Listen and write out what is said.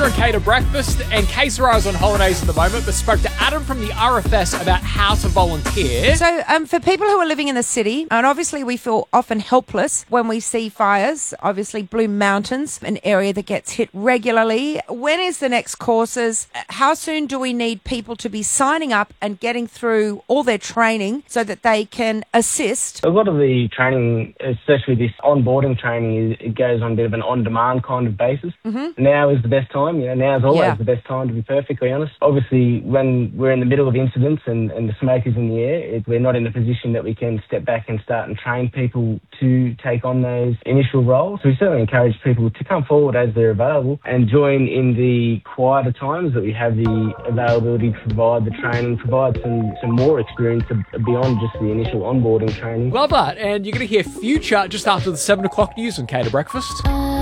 You're in Cater Breakfast, and K-Sarai's on holidays at the moment, but spoke to Adam from the RFS about how to volunteer. So for people who are living in the city, and obviously we feel often helpless when we see fires, obviously Blue Mountains, an area that gets hit regularly. When is the next courses? How soon do we need people to be signing up and getting through all their training so that they can assist? A lot of the training, especially this onboarding training, it goes on a bit of an on-demand kind of basis. Mm-hmm. Now is the best time. Now is always the best time, to be perfectly honest. Obviously, when we're in the middle of incidents and the smoke is in the air, we're not in a position that we can step back and start and train people to take on those initial roles. So we certainly encourage people to come forward as they're available and join in the quieter times that we have the availability to provide the training, provide some more experience beyond just the initial onboarding training. Love that. And you're going to hear Future just after the 7 o'clock news on Cater Breakfast.